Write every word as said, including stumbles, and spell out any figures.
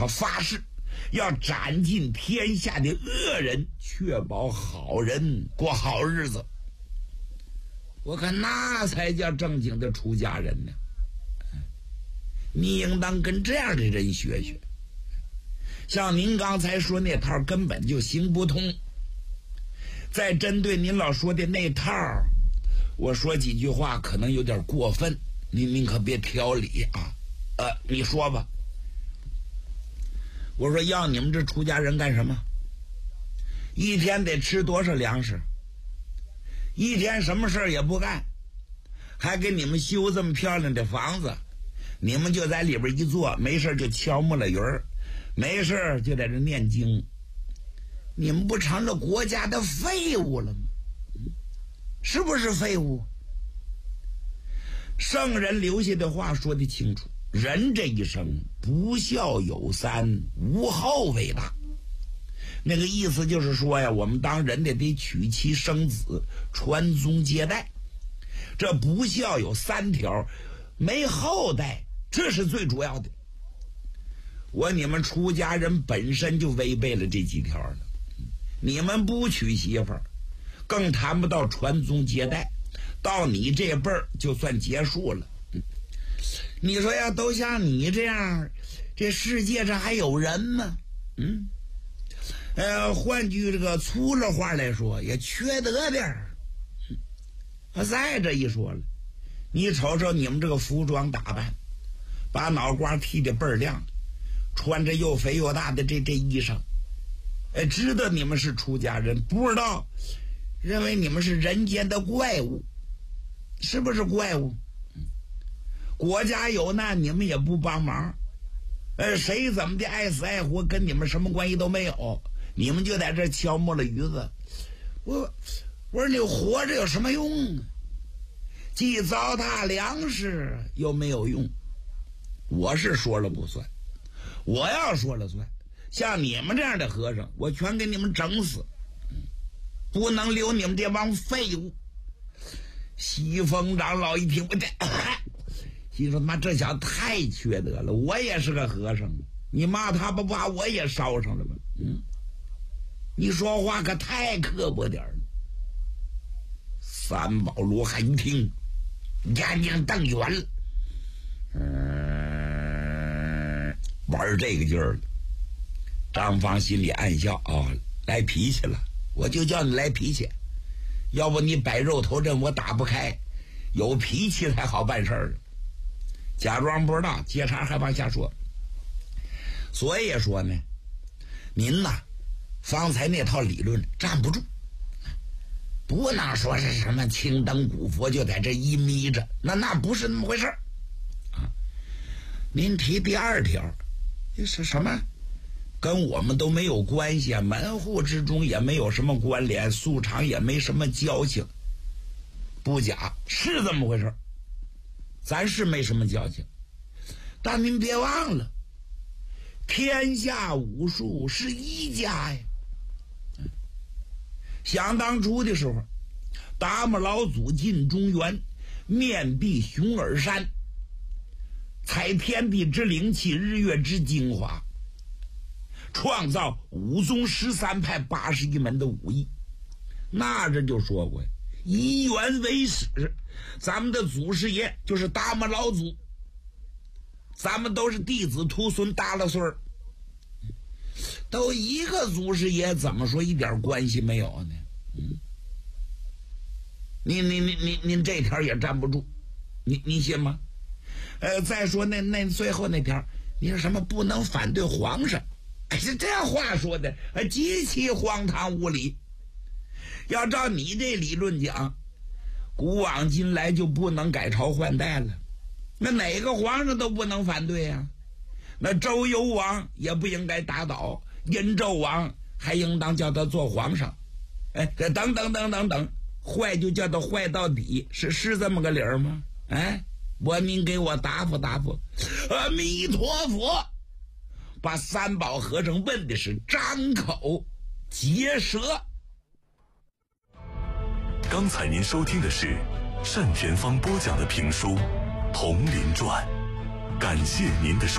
他发誓要斩尽天下的恶人，确保好人过好日子。我看那才叫正经的出家人呢。你应当跟这样的人学学。像您刚才说那套根本就行不通。再针对您老说的那套，我说几句话可能有点过分，您您可别挑理啊。呃，你说吧。我说要你们这出家人干什么？一天得吃多少粮食？一天什么事儿也不干，还给你们修这么漂亮的房子，你们就在里边一坐，没事就敲木了鱼儿，没事就在这念经，你们不成了国家的废物了吗？是不是废物？圣人留下的话说得清楚，人这一生不孝有三，无后为大。那个意思就是说呀，我们当人的得娶妻生子，传宗接代。这不孝有三条，没后代，这是最主要的。我你们出家人本身就违背了这几条了，你们不娶媳妇儿，更谈不到传宗接代，到你这辈儿就算结束了。你说呀，都像你这样，这世界上还有人吗？嗯，呃，换句这个粗了话来说，也缺德点儿。再这一说了，你瞅瞅你们这个服装打扮，把脑瓜剃得倍儿亮，穿着又肥又大的这这衣裳，哎，知道你们是出家人，不知道认为你们是人间的怪物，是不是怪物？国家有难你们也不帮忙，呃，谁怎么的爱死爱活跟你们什么关系都没有，你们就在这敲木了鱼子。我我说你活着有什么用啊？既糟蹋粮食又没有用。我是说了不算，我要说了算。像你们这样的和尚，我全给你们整死，不能留你们这帮废物。西风长老一听，我这心说妈这小子太缺德了，我也是个和尚，你骂他不把我也烧上了吧？嗯，你说话可太刻薄点了。三宝罗汉一听，眼睛瞪圆了，嗯，玩这个劲儿了。张芳心里暗笑啊、哦，来脾气了，我就叫你来脾气，要不你摆肉头阵我打不开，有脾气才好办事儿。假装不知道，接茬还往下说。所以说呢，您呐，方才那套理论站不住，不能说是什么青灯古佛就在这一眯着，那那不是那么回事啊。您提第二条，这是什么？跟我们都没有关系啊，门户之中也没有什么关联，素常也没什么交情。不假，是这么回事，咱是没什么交情，但您别忘了，天下武术是一家呀。想当初的时候，达摩老祖进中原，面壁熊耳山，采天地之灵气，日月之精华，创造武宗十三派八十一门的武艺。那这就说过，以元为始，咱们的祖师爷就是达摩老祖，咱们都是弟子徒孙大了孙儿，都一个祖师爷，怎么说一点关系没有呢？嗯，您您您您您这条也站不住，你你信吗？呃，再说那那最后那条，你说什么不能反对皇上？哎，这这话说的极其荒唐无理。要照你这理论讲，古往今来就不能改朝换代了，那哪个皇上都不能反对呀、啊？那周幽王也不应该打倒，殷纣王还应当叫他做皇上。哎，等等等等等，坏就叫他坏到底，是是这么个理儿吗？哎，我您给我答复答复。阿弥陀佛！把三宝和尚问的是张口结舌。 刚才您收听的是单田芳播讲的评书《铜林传》，感谢您的收听。